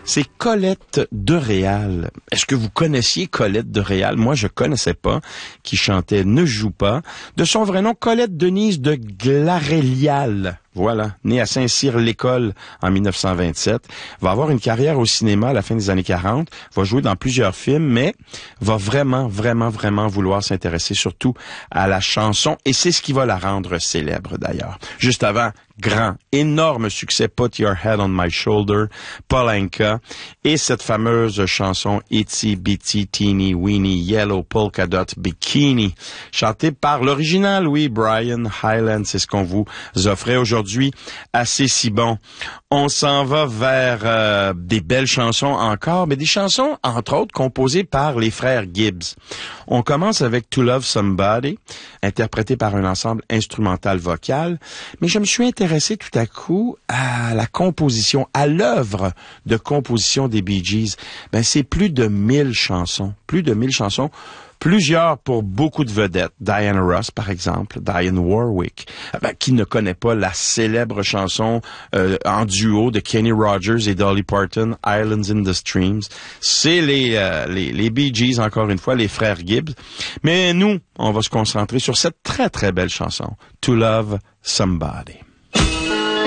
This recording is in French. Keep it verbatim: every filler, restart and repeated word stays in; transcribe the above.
C'est Colette de Réal. Est-ce que vous connaissiez Colette de Réal? Moi, je connaissais pas, qui chantait Ne joue pas. De son vrai nom, Colette Denise de Glarélial. Voilà, née à Saint-Cyr-l'École en mille neuf cent vingt-sept, va avoir une carrière au cinéma à la fin des années quarante, va jouer dans plusieurs films, mais va vraiment, vraiment, vraiment vouloir s'intéresser surtout à la chanson, et c'est ce qui va la rendre célèbre d'ailleurs. Juste avant, grand, énorme succès, Put Your Head on My Shoulder, Polanka, et cette fameuse chanson Itsy Bitsy Teeny Weeny Yellow Polka Dot Bikini, chantée par l'original, oui, Brian Hyland, c'est ce qu'on vous offrait aujourd'hui. Assez si bon. On s'en va vers euh, des belles chansons encore, mais des chansons, entre autres, composées par les frères Gibbs. On commence avec To Love Somebody, interprété par un ensemble instrumental vocal, mais je me suis intéressé tout à coup à la composition, à l'œuvre de composition des Bee Gees. Ben, c'est plus de mille chansons, plus de mille chansons. Plusieurs pour beaucoup de vedettes. Diana Ross, par exemple, Dionne Warwick, ben, qui ne connaît pas la célèbre chanson euh, en duo de Kenny Rogers et Dolly Parton, Islands in the Streams. C'est les, euh, les, les Bee Gees, encore une fois, les frères Gibbs. Mais nous, on va se concentrer sur cette très, très belle chanson, To Love Somebody.